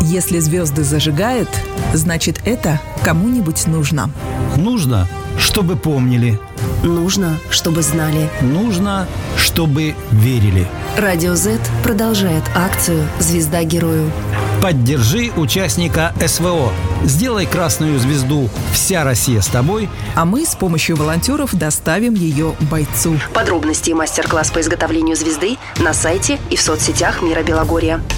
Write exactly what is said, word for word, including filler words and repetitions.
Если звезды зажигают, значит, это кому-нибудь нужно. Нужно, чтобы помнили. Нужно, чтобы знали. Нужно, чтобы верили. Радио Z продолжает акцию «Звезда герою». Поддержи участника СВО. Сделай красную звезду «Вся Россия с тобой». А мы с помощью волонтеров доставим ее бойцу. Подробности и мастер-класс по изготовлению звезды на сайте и в соцсетях Мира Белогорья.